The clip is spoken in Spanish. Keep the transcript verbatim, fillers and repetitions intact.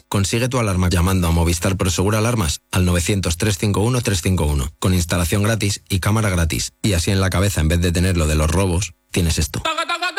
Consigue tu alarma llamando a Movistar Prosegur Alarmas al novecientos, trescientos cincuenta y uno, trescientos cincuenta y uno, con instalación gratis y cámara gratis. Y así en la cabeza, en vez de tener lo de los robos, tienes esto.